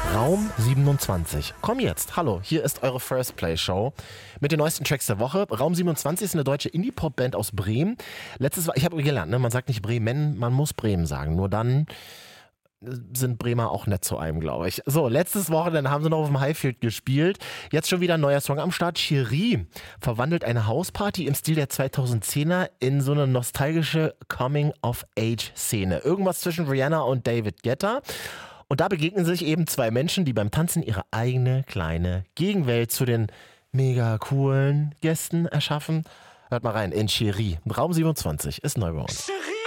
Raum 27. Komm jetzt, hallo, hier ist eure First Play Show mit den neuesten Tracks der Woche. Raum 27 ist eine deutsche Indie-Pop-Band aus Bremen. Ich habe gelernt, man sagt nicht Bremen, man muss Bremen sagen. Nur dann sind Bremer auch nett zu einem, glaube ich. So, letztes Wochenende haben sie noch auf dem Highfield gespielt. Jetzt schon wieder ein neuer Song am Start. Cherie verwandelt eine Hausparty im Stil der 2010er in so eine nostalgische Coming-of-Age-Szene. Irgendwas zwischen Rihanna und David Guetta. Und da begegnen sich eben zwei Menschen, die beim Tanzen ihre eigene kleine Gegenwelt zu den mega coolen Gästen erschaffen. Hört mal rein in Cherie. Raum 27 ist neu bei uns. Cherie!